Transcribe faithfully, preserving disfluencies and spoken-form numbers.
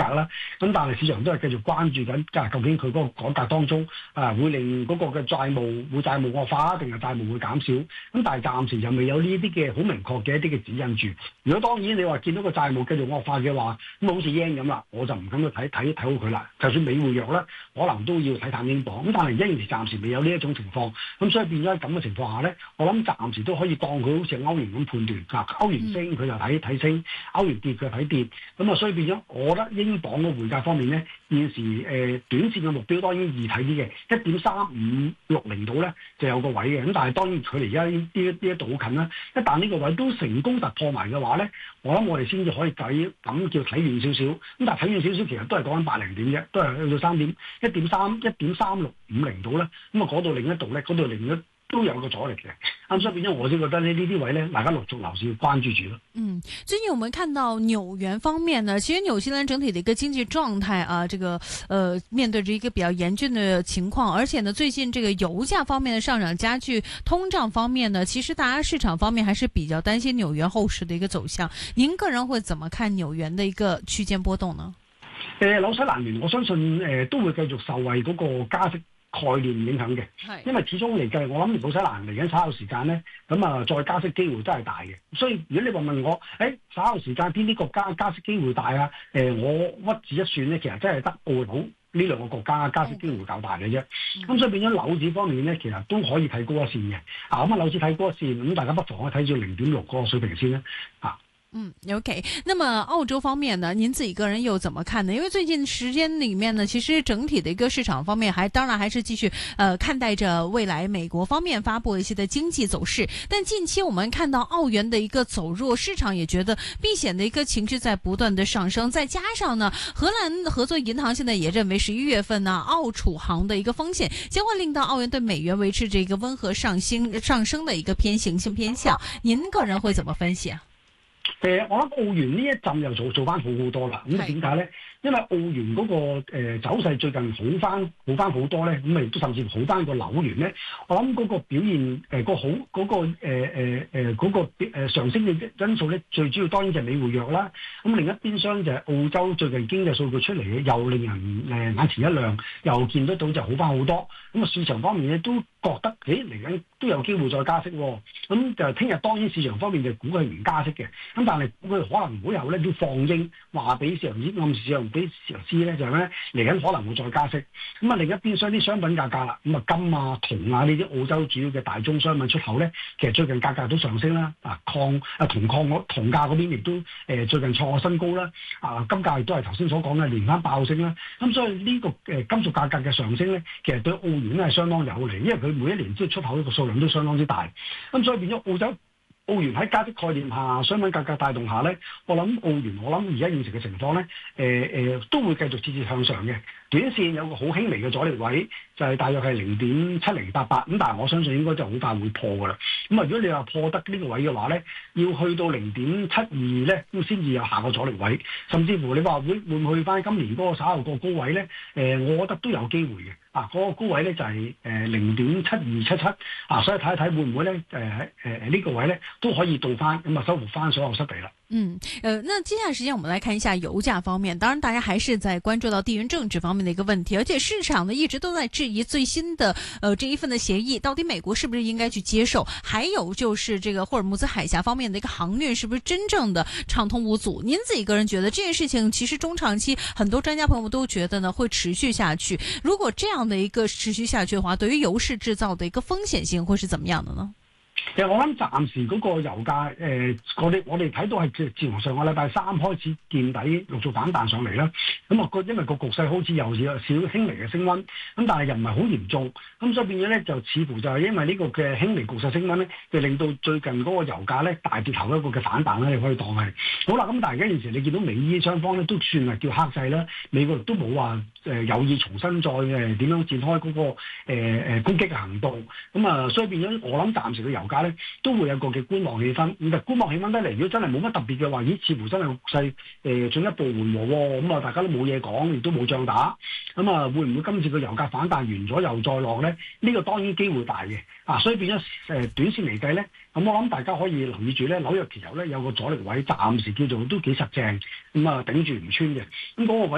啦。咁但係市場都係繼續關注緊，即係究竟佢嗰個改革當中啊，會令嗰個嘅債務會債務惡化啊，定係債務會減少？咁但係暫時就未有呢啲嘅好明確嘅一啲嘅指引住。如果當然你話見到個債務繼續惡化嘅話，咁好似 yen 咁啦，我就唔敢去睇睇睇好佢啦。就算美匯弱咧，可能都要睇淡英鎊。咁但係而家現時暫時未有呢一種情況，咁所以變咗喺咁嘅情況下咧，我諗暫時都可以當佢好似歐元咁判斷。嗱，歐元升佢就睇睇升，歐元跌佢睇跌。咁啊，所以變咗，我覺得英鎊嘅匯價方面咧，現時誒、呃、短線嘅目標當然易睇啲嘅，一點三五六零度咧就有個位嘅。咁但係當然距離而家呢呢呢一度好近啦。一旦呢個位都成功突破埋嘅話咧，我諗我哋先至可以計咁叫睇遠少少。咁但係睇遠少少其實都係講緊八零點啫，都係去到三點一點三一點三六五零度咧。咁啊嗰度另一度咧，嗰度另一都有個阻力嘅。咁所以變咗，我先覺得呢呢啲位咧，大家陸續留意關注住咯。 嗯，最近我們看到紐元方面呢，其實紐西蘭整體的一個經濟狀態啊，這個呃面對着一個比較嚴峻的情況，而且呢，最近這個油價方面的上漲加劇，通脹方面呢，其實大家市場方面還是比較擔心紐元後市的一個走向。您個人會怎麼看紐元的一個區間波動呢？ 誒、呃，紐西蘭元我相信誒、呃、都會繼續受惠嗰個加息概念影響嘅，因為始終嚟計，我諗紐西蘭嚟緊稍後時間咧，咁啊再加息機會都係大嘅。所以如果你話問我，誒、欸、稍後時間邊啲國家加息機會大啊？誒、呃，我屈指一算咧，其實真係得澳紐呢兩個國家加息機會較大嘅啫。咁、嗯、所以變咗紐指方面咧，其實都可以睇高一線嘅。啊，咁啊紐指睇高一線，咁大家不妨可以睇住零點六嗰個水平先啦。啊。 嗯 ，OK。那麼澳洲方面呢，您自己個人又怎麼看呢？因為最近時間裏面呢，其實整體的一個市場方面還，還當然還是繼續呃看待着未來美國方面發布一些的經濟走勢。但近期我們看到澳元的一個走弱，市場也覺得避險的一個情緒在不斷的上升。再加上呢，荷蘭合作銀行現在也認為十一月份呢，澳儲行的一個風險將會令到澳元對美元維持着一個溫和上升上升的一個偏行性偏向。您個人會怎麼分析啊？ 誒、呃，我諗澳元呢一陣又做做翻好好多啦。咁點解咧？因為澳元嗰、那個誒、呃、走勢最近好翻好翻好多咧，咁咪都甚至好翻個紐元咧。我諗嗰個表現誒、呃那個好嗰、那個誒誒誒嗰個誒上升嘅因素咧，最主要當然就係美匯弱啦。咁另一邊廂就係澳洲最近經濟數據出嚟嘅，又令人誒眼前一亮，又見得到就好翻好多。咁啊市場方面咧都覺得誒嚟緊都有機會再加息喎。咁就聽日當然市場方面就估佢唔加息嘅。咁但係佢可能會有咧都放鷹，話俾市場知暗示市場俾市場知咧就係咩嚟緊可能會再加息。咁啊另一邊廂啲商品價格啦，咁啊金啊銅啊呢啲澳洲主要嘅大宗商品出口咧，其實最近價格都上升啦。啊礦啊銅礦嗰銅價嗰邊亦都誒、呃、最近創新高啦。啊金價亦都係頭先所講嘅連番爆升啦。咁所以呢、這個誒、呃、金屬價格嘅上升咧，其實對澳元咧係相當有利，因為佢每一年即係出口呢個數量都相當之大。咁所以變咗澳洲。澳元喺加息概念下，商品價格帶動下咧，我諗澳元，我諗而家現時嘅情況咧，誒、呃、誒、呃、都會繼續節節向上嘅。短線有個好輕微嘅阻力位，就係、是、大約係零點七零八八，咁但係我相信應該就好快會破㗎啦。咁啊，如果你話破得呢個位嘅話咧，要去到零點七二咧，咁先至有下個阻力位。甚至乎你話會會唔會去翻今年嗰個稍後個高位咧？誒、呃，我覺得都有機會嘅。啊，嗰、那個高位咧就係誒零點七二七七啊，所以睇一睇會唔會咧誒誒誒呢個位咧都可以到翻，咁啊收復翻所有失地啦。 嗯，呃，那接下來時間我們來看一下油價方面。當然，大家還是在關注到地緣政治方面的一個問題，而且市場呢一直都在質疑最新的呃這一份的協議到底美國是不是應該去接受，還有就是這個霍爾木茲海峽方面的一個航運是不是真正的暢通無阻。您自己個人覺得這件事情其實中長期很多專家朋友們都覺得呢會持續下去。如果這樣的一個持續下去的話，對於油市製造的一個風險性會是怎麼樣的呢？ 其實我諗暫時嗰個油價，誒、呃，我哋我哋睇到係自自從上個禮拜三開始見底，陸續反彈上嚟啦。咁啊，個因為個局勢好似又有少輕微嘅升溫，咁但係又唔係好嚴重，咁所以變咗咧就似乎就係因為呢個嘅輕微局勢升溫咧，就令到最近嗰個油價咧大跌頭一個嘅反彈咧，你可以當係好啦。咁但係而家現時你見到美伊雙方咧都算係叫克制啦，美國都冇話誒有意重新再誒點樣展開嗰、那個誒誒、呃、攻擊嘅行動。咁啊，所以變咗我諗暫時嘅油價咧都會有個嘅觀望氣氛，咁但係觀望氣氛得嚟，如果真係冇乜特別嘅話，咦，似乎真係局勢誒進一步緩和喎，咁啊大家都冇嘢講，亦都冇仗打，咁啊會唔會今次個油價反彈完咗又再落咧？呢個當然機會大嘅，啊，所以變咗誒短線嚟計咧，咁我諗大家可以留意住咧，紐約期油咧有個阻力位，暫時叫做都幾實淨，咁啊頂住唔穿嘅，咁嗰個位。